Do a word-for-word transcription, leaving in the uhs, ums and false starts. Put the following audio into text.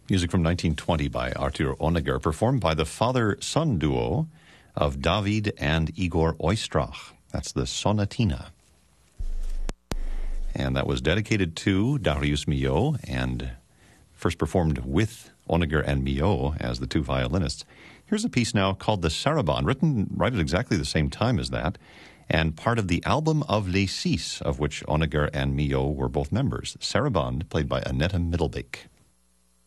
Music from nineteen twenty by Artur Honegger, performed by the father-son duo of David and Igor Oistrach. That's the Sonatina. And that was dedicated to Darius Milhaud and first performed with Honegger and Milhaud as the two violinists. Here's a piece now called the Sarabande, written right at exactly the same time as that, and part of the album of Les Six, of which Honegger and Milhaud were both members. Sarabande, played by Annette Middelbeek.